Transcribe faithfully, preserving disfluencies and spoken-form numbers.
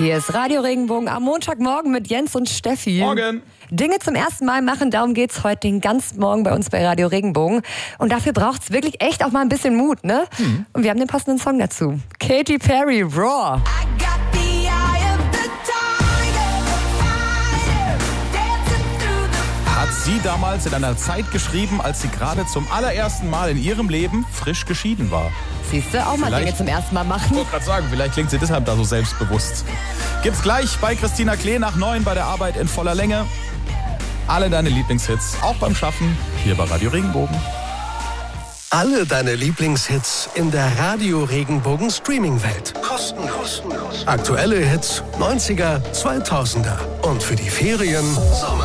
Hier ist Radio Regenbogen am Montagmorgen mit Jens und Steffi. Morgen. Dinge zum ersten Mal machen, darum geht's heute den ganzen Morgen bei uns bei Radio Regenbogen. Und dafür braucht's wirklich echt auch mal ein bisschen Mut, ne? Mhm. Und wir haben den passenden Song dazu. Katy Perry, Raw. Hat sie damals in einer Zeit geschrieben, als sie gerade zum allerersten Mal in ihrem Leben frisch geschieden war. Siehst du, auch mal Vielleicht- Dinge zum ersten Mal Ich machen. wollte gerade sagen, vielleicht klingt sie deshalb da so selbstbewusst. Gibt's gleich bei Christina Klee nach neun bei der Arbeit in voller Länge. Alle deine Lieblingshits, auch beim Schaffen, hier bei Radio Regenbogen. Alle deine Lieblingshits in der Radio Regenbogen Streaming-Welt. Kostenlos. Aktuelle Hits, neunziger, zweitausender. Und für die Ferien Sommer.